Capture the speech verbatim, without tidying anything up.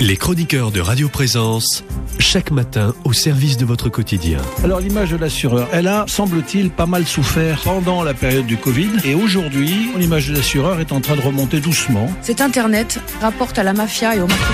Les chroniqueurs de Radio Présence, chaque matin au service de votre quotidien. Alors l'image de l'assureur, elle a, semble-t-il, pas mal souffert pendant la période du Covid. Et aujourd'hui, l'image de l'assureur est en train de remonter doucement. Cet Internet rapporte à la mafia et au marketing